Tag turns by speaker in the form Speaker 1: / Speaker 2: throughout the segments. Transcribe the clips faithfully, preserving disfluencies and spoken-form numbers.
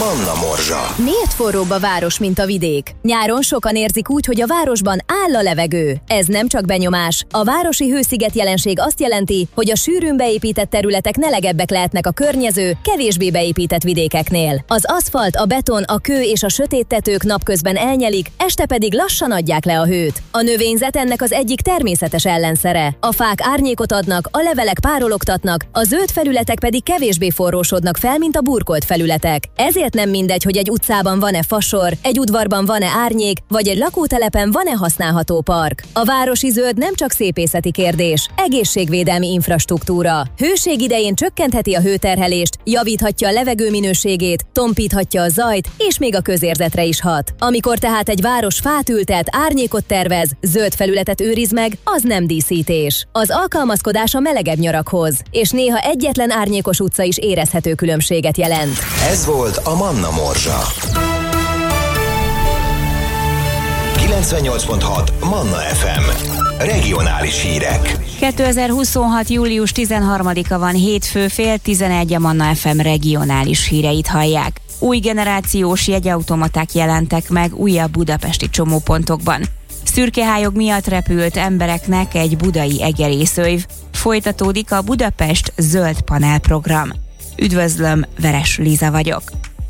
Speaker 1: Manna Morzsa.
Speaker 2: Miért forróbb a város, mint a vidék? Nyáron sokan érzik úgy, hogy a városban áll a levegő. Ez nem csak benyomás. A városi hősziget jelenség azt jelenti, hogy a sűrűn beépített területek nelegebbek lehetnek a környező, kevésbé beépített vidékeknél. Az aszfalt, a beton, a kő és a sötét tetők napközben elnyelik, este pedig lassan adják le a hőt. A növényzet ennek az egyik természetes ellenszere. A fák árnyékot adnak, a levelek párologtatnak, a zöld felületek pedig kevésbé forrósodnak fel, mint a burkolt felületek. Ezért nem mindegy, hogy egy utcában van-e fasor, egy udvarban van-e árnyék, vagy egy lakótelepen van-e használható park. A városi zöld nem csak szépészeti kérdés, egészségvédelmi infrastruktúra. Hőség idején csökkentheti a hőterhelést, javíthatja a levegő minőségét, tompíthatja a zajt, és még a közérzetre is hat. Amikor tehát egy város fát ültet, árnyékot tervez, zöld felületet őriz meg, az nem díszítés. Az alkalmazkodás a melegebb nyarakhoz, és néha egyetlen árnyékos utca is érezhető különbséget jelent.
Speaker 1: Ez volt a Manna Morzsa. kilencvennyolc pont hat Manna ef em. Regionális hírek.
Speaker 3: kétezer-huszonhat. július tizenharmadika van, hétfő, fél tizenegy, a Manna ef em regionális híreit hallják. Új generációs jegyautomaták jelentek meg újabb budapesti csomópontokban. Szürkehályog miatt repült embereknek egy budai egerészőiv. Folytatódik a Budapest Zöld Panel program. Üdvözlöm, Veres Liza vagyok.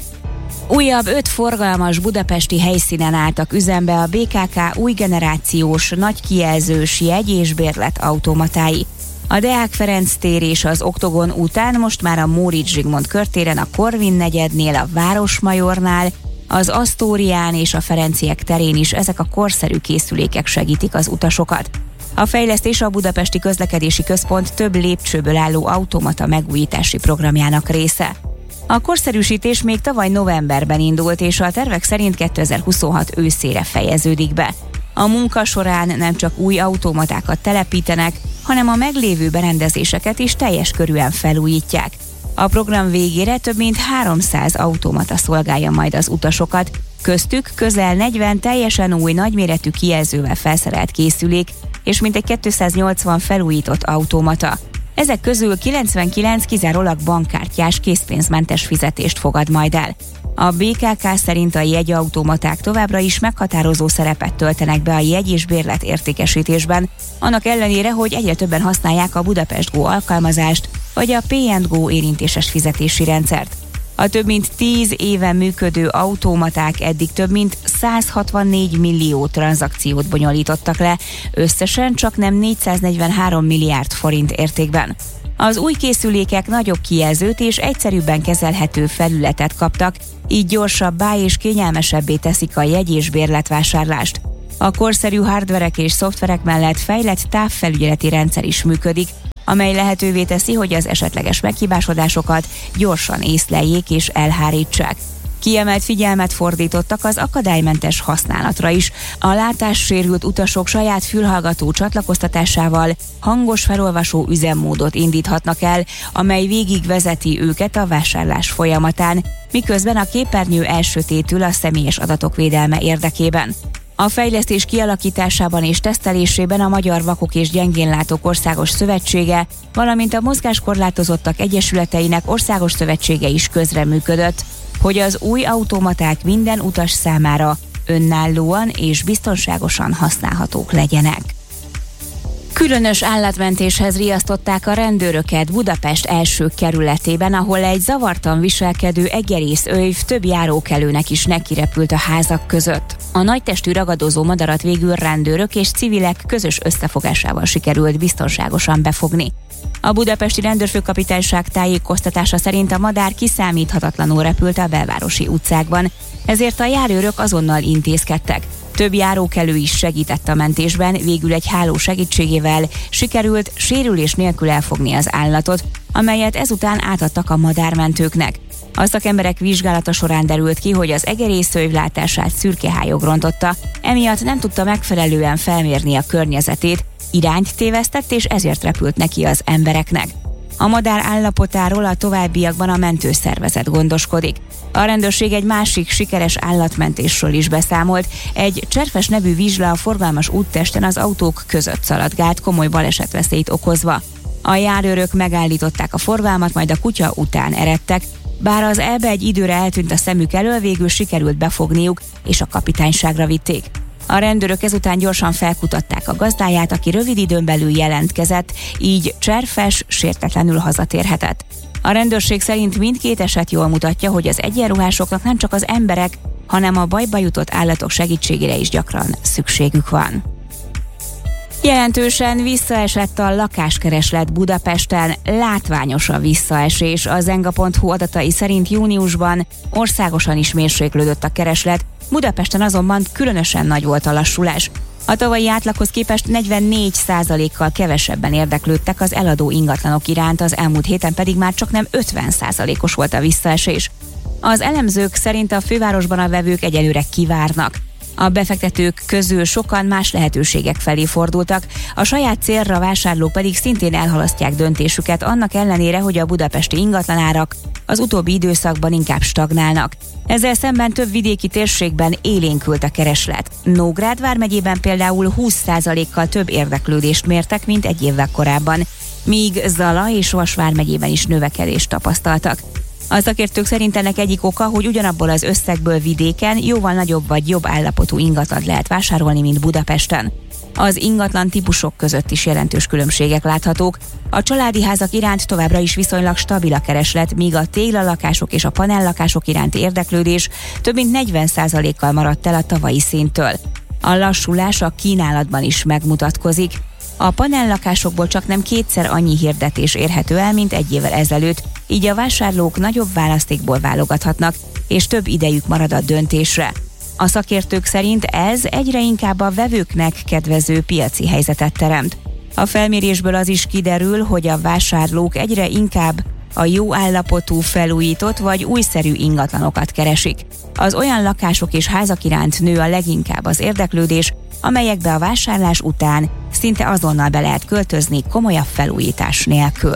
Speaker 3: Újabb öt forgalmas budapesti helyszínen álltak üzembe a bé ká ká új generációs, nagy kijelzős jegy- és bérletautomatái. A Deák Ferenc tér és az Oktogon után most már a Móricz Zsigmond körtéren, a Korvin negyednél, a Városmajornál, az Asztórián és a Ferenciek terén is ezek a korszerű készülékek segítik az utasokat. A fejlesztés a Budapesti Közlekedési Központ több lépcsőből álló automata megújítási programjának része. A korszerűsítés még tavaly novemberben indult, és a tervek szerint kétezer-huszonhat őszére fejeződik be. A munka során nem csak új automatákat telepítenek, hanem a meglévő berendezéseket is teljes körűen felújítják. A program végére több mint háromszáz automata szolgálja majd az utasokat, köztük közel negyven teljesen új nagyméretű kijelzővel felszerelt készülék, és mintegy kétszáznyolcvan felújított automata. Ezek közül kilencvenkilenc kizárólag bankkártyás készpénzmentes fizetést fogad majd el. A bé ká ká szerint a jegyautomaták továbbra is meghatározó szerepet töltenek be a jegy- és bérlet értékesítésben, annak ellenére, hogy egyre többen használják a Budapest Go alkalmazást, vagy a Pay and Go érintéses fizetési rendszert. A több mint tíz éve működő automaták eddig több mint száz hatvannégy millió tranzakciót bonyolítottak le, összesen csak nem négyszáznegyvenhárom milliárd forint értékben. Az új készülékek nagyobb kijelzőt és egyszerűbben kezelhető felületet kaptak, így gyorsabbá és kényelmesebbé teszik a jegy- és bérletvásárlást. A korszerű hardverek és szoftverek mellett fejlett távfelügyeleti rendszer is működik, amely lehetővé teszi, hogy az esetleges meghibásodásokat gyorsan észleljék és elhárítsák. Kiemelt figyelmet fordítottak az akadálymentes használatra is. A látássérült utasok saját fülhallgató csatlakoztatásával hangos felolvasó üzemmódot indíthatnak el, amely végigvezeti őket a vásárlás folyamatán, miközben a képernyő elsötétül a személyes adatok védelme érdekében. A fejlesztés kialakításában és tesztelésében a Magyar Vakok és Gyengénlátók Országos Szövetsége, valamint a Mozgáskorlátozottak Egyesületeinek Országos Szövetsége is közreműködött, hogy az új automaták minden utas számára önállóan és biztonságosan használhatók legyenek. Különös állatmentéshez riasztották a rendőröket Budapest első kerületében, ahol egy zavartan viselkedő egerészőiv több járókelőnek is nekirepült a házak között. A nagytestű ragadozó madarat végül rendőrök és civilek közös összefogásával sikerült biztonságosan befogni. A budapesti rendőrfőkapitányság tájékoztatása szerint a madár kiszámíthatatlanul repült a belvárosi utcákban, ezért a járőrök azonnal intézkedtek. Több járókelő is segített a mentésben, végül egy háló segítségével sikerült sérülés nélkül elfogni az állatot, amelyet ezután átadtak a madármentőknek. A szakemberek vizsgálata során derült ki, hogy az egerészőiv látását szürkehályog rontotta, emiatt nem tudta megfelelően felmérni a környezetét, irányt tévesztett, és ezért repült neki az embereknek. A madár állapotáról a továbbiakban a mentőszervezet gondoskodik. A rendőrség egy másik sikeres állatmentésről is beszámolt. Egy Cserfes nevű vizsla a forgalmas úttesten az autók között szaladgált, komoly balesetveszélyt okozva. A járőrök megállították a forgalmat, majd a kutya után eredtek. Bár az Elbe egy időre eltűnt a szemük elől, végül sikerült befogniuk, és a kapitányságra vitték. A rendőrök ezután gyorsan felkutatták a gazdáját, aki rövid időn belül jelentkezett, így Cserfes sértetlenül hazatérhetett. A rendőrség szerint mindkét eset jól mutatja, hogy az egyenruhásoknak nem csak az emberek, hanem a bajba jutott állatok segítségére is gyakran szükségük van. Jelentősen visszaesett a lakáskereslet Budapesten, látványos a visszaesés. A zenga pont hu adatai szerint júniusban országosan is mérséklődött a kereslet, Budapesten azonban különösen nagy volt a lassulás. A tavalyi átlaghoz képest negyvennégy százalékkal kevesebben érdeklődtek az eladó ingatlanok iránt, az elmúlt héten pedig már csaknem ötven százalékos volt a visszaesés. Az elemzők szerint a fővárosban a vevők egyelőre kivárnak. A befektetők közül sokan más lehetőségek felé fordultak, a saját célra vásárlók pedig szintén elhalasztják döntésüket, annak ellenére, hogy a budapesti ingatlanárak az utóbbi időszakban inkább stagnálnak. Ezzel szemben több vidéki térségben élénkült a kereslet. Nógrád vármegyében például húsz százalékkal több érdeklődést mértek, mint egy évvel korábban, míg Zala és Vas vármegyében is növekedést tapasztaltak. A szakértők szerint ennek egyik oka, hogy ugyanabból az összegből vidéken jóval nagyobb vagy jobb állapotú ingatlant lehet vásárolni, mint Budapesten. Az ingatlan típusok között is jelentős különbségek láthatók. A családi házak iránt továbbra is viszonylag stabil a kereslet, míg a téglalakások és a panellakások iránti érdeklődés több mint negyven százalékkal maradt el a tavalyi szinttől. A lassulás a kínálatban is megmutatkozik. A panellakásokból csaknem kétszer annyi hirdetés érhető el, mint egy évvel ezelőtt, így a vásárlók nagyobb választékból válogathatnak, és több idejük marad a döntésre. A szakértők szerint ez egyre inkább a vevőknek kedvező piaci helyzetet teremt. A felmérésből az is kiderül, hogy a vásárlók egyre inkább a jó állapotú, felújított vagy újszerű ingatlanokat keresik. Az olyan lakások és házak iránt nő a leginkább az érdeklődés, amelyekbe a vásárlás után szinte azonnal be lehet költözni komolyabb felújítás nélkül.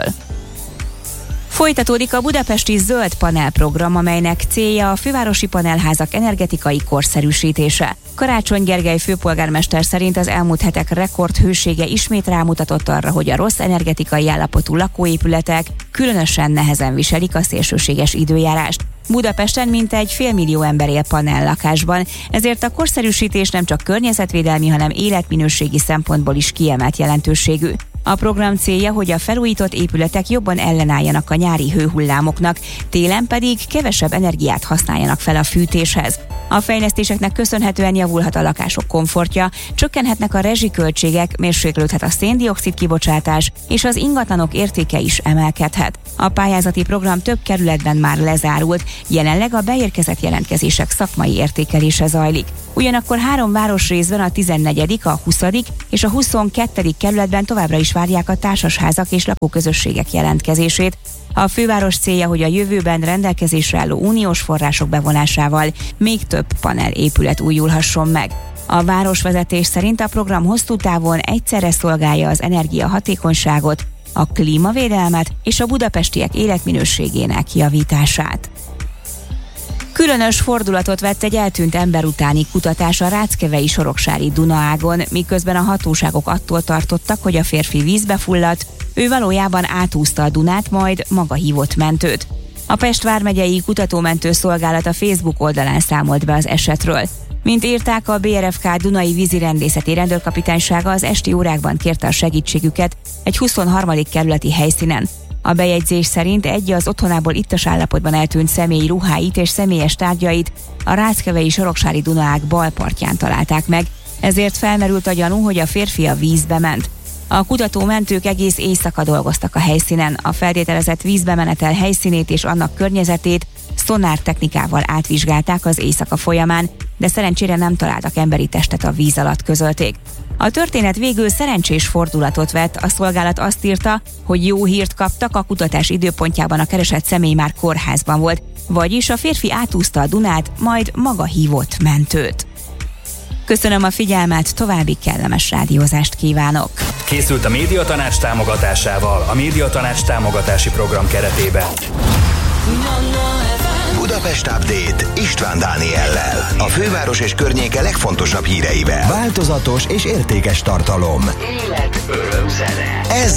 Speaker 3: Folytatódik a budapesti zöld panel program, amelynek célja a fővárosi panelházak energetikai korszerűsítése. Karácsony Gergely főpolgármester szerint az elmúlt hetek rekordhősége ismét rámutatott arra, hogy a rossz energetikai állapotú lakóépületek különösen nehezen viselik a szélsőséges időjárást. Budapesten mintegy félmillió ember él panellakásban, ezért a korszerűsítés nem csak környezetvédelmi, hanem életminőségi szempontból is kiemelt jelentőségű. A program célja, hogy a felújított épületek jobban ellenálljanak a nyári hőhullámoknak, télen pedig kevesebb energiát használjanak fel a fűtéshez. A fejlesztéseknek köszönhetően javulhat a lakások komfortja, csökkenhetnek a rezsiköltségek, mérséklődhet a szén-dioxid kibocsátás, és az ingatlanok értéke is emelkedhet. A pályázati program több kerületben már lezárult, jelenleg a beérkezett jelentkezések szakmai értékelése zajlik. Ugyanakkor három városrészben, a tizennegyedik, a huszadik és a huszonkettedik kerületben továbbra is várják a társasházak és lakóközösségek jelentkezését. A főváros célja, hogy a jövőben rendelkezésre álló uniós források bevonásával még több panel épület újulhasson meg. A városvezetés szerint a program hosszú távon egyszerre szolgálja az energiahatékonyságot, a klímavédelmet és a budapestiek életminőségének javítását. Különös fordulatot vett egy eltűnt ember utáni kutatás a ráckevei soroksári Dunaágon, miközben a hatóságok attól tartottak, hogy a férfi vízbe fulladt, ő valójában átúszta a Dunát, majd maga hívott mentőt. A Pest vármegyei kutatómentő szolgálat a Facebook oldalán számolt be az esetről. Mint írták, a bé er ef ká Dunai vízirendészeti rendőrkapitánysága az esti órákban kérte a segítségüket egy huszonharmadik kerületi helyszínen. A bejegyzés szerint egy az otthonából ittas állapotban eltűnt személyi ruháit és személyes tárgyait a ráckevei soroksári Dunaák bal partján találták meg, ezért felmerült a gyanú, hogy a férfi a vízbe ment. A kutatómentők egész éjszaka dolgoztak a helyszínen, a feltételezett vízbemenetel helyszínét és annak környezetét szonártechnikával átvizsgálták az éjszaka folyamán, de szerencsére nem találtak emberi testet a víz alatt, közölték. A történet végül szerencsés fordulatot vett, a szolgálat azt írta, hogy jó hírt kaptak, a kutatás időpontjában a keresett személy már kórházban volt, vagyis a férfi átúszta a Dunát, majd maga hívott mentőt. Köszönöm a figyelmet, további kellemes rádiózást kívánok!
Speaker 4: Készült a Médiatanács támogatásával, a Médiatanács támogatási program keretében.
Speaker 1: Budapest Update István Dániellel. A főváros és környéke legfontosabb híreivel. Változatos és értékes tartalom. Élet, öröm, zene. Ez